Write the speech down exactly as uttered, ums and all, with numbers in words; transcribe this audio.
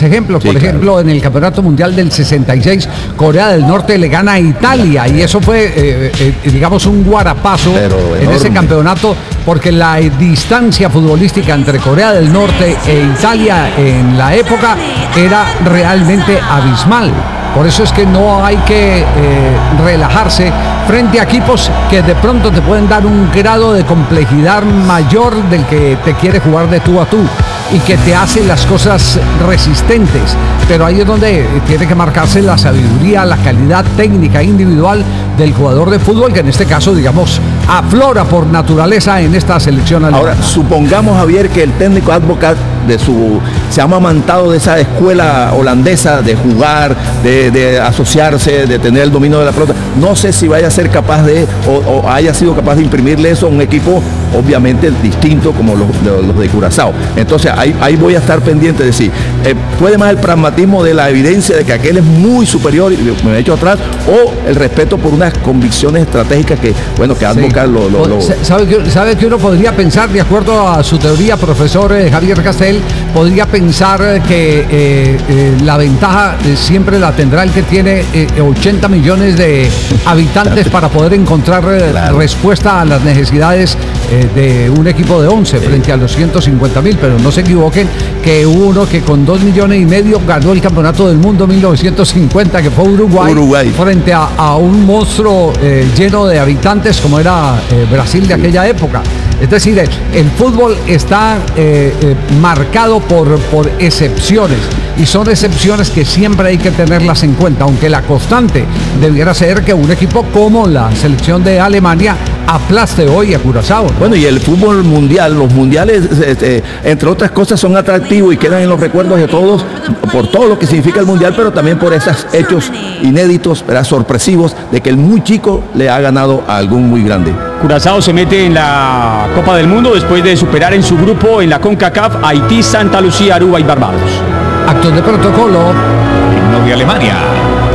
ejemplos. Sí, por claro. ejemplo, en el Campeonato Mundial del sesenta y seis, Corea del Norte le gana a Italia y eso fue, eh, eh, digamos, un guarapazo Pero en enorme. ese campeonato, porque la distancia futbolística entre Corea del Norte e Italia en la época era realmente abismal. Por eso es que no hay que eh, relajarse frente a equipos que de pronto te pueden dar un grado de complejidad mayor del que te quiere jugar de tú a tú y que te hace las cosas resistentes. Pero ahí es donde tiene que marcarse la sabiduría, la calidad técnica individual del jugador de fútbol, que en este caso, digamos, aflora por naturaleza en esta selección alemana. Ahora, supongamos, Javier, que el técnico Advocat de su, se ha amamantado de esa escuela holandesa de jugar, de, de asociarse, de tener el dominio de la pelota. No sé si vaya a ser capaz de, o, o haya sido capaz de imprimirle eso a un equipo obviamente distinto como los, los, los de Curazao. Entonces ahí, ahí voy a estar pendiente de si eh, puede más el pragmatismo de la evidencia de que aquel es muy superior y me he hecho atrás, o el respeto por unas convicciones estratégicas que, bueno, que Advocat sí. lo, lo, lo... ¿Sabe que, sabe que uno podría pensar, de acuerdo a su teoría, profesor eh, Javier Castel, podría pensar que eh, eh, la ventaja eh, siempre la tendrá el que tiene eh, ochenta millones de habitantes para poder encontrar eh, claro. respuesta a las necesidades eh, de un equipo de once sí. frente a los ciento cincuenta mil, pero no se equivoquen que uno que con dos millones y medio ganó el campeonato del mundo mil novecientos cincuenta, que fue Uruguay, Uruguay. frente a, a un monstruo eh, lleno de habitantes como era eh, Brasil de aquella época. Es decir, el, el fútbol está eh, eh, marcado por, por excepciones, y son excepciones que siempre hay que tenerlas en cuenta, aunque la constante debiera ser que un equipo como la selección de Alemania aplaste hoy a Curazao, ¿no? Bueno, y el fútbol mundial, los mundiales, este, entre otras cosas, son atractivos y quedan en los recuerdos de todos por todo lo que significa el mundial, pero también por esos hechos inéditos, ¿verdad? Sorpresivos, de que el muy chico le ha ganado a algún muy grande. Curazao se mete en la Copa del Mundo después de superar en su grupo en la CONCACAF Haití, Santa Lucía, Aruba y Barbados. Actos de protocolo. Himno de Alemania.